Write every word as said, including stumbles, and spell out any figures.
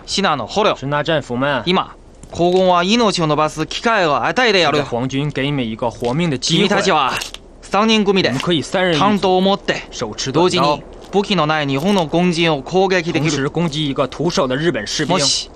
シナの捕虜。 是那战俘们。 今、黄金は命を伸ばす機会を与えてやる。 皇军给你们一个活命的机会。 君たちは三人組で可以三人担当を持って手持短刀， 同時に武器のない日本の軍人を攻撃できる。 同時攻击一个徒手的日本士兵。 もし